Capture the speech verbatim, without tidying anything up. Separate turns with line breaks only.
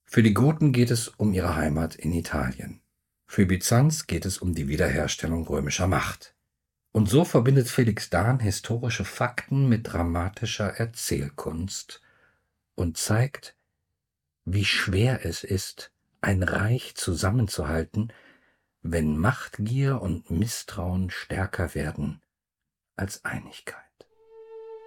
Für die Goten geht es um ihre Heimat in Italien. Für Byzanz geht es um die Wiederherstellung römischer Macht. Und so verbindet Felix Dahn historische Fakten mit dramatischer Erzählkunst und zeigt, wie schwer es ist, ein Reich zusammenzuhalten, wenn Machtgier und Misstrauen stärker werden als Einigkeit.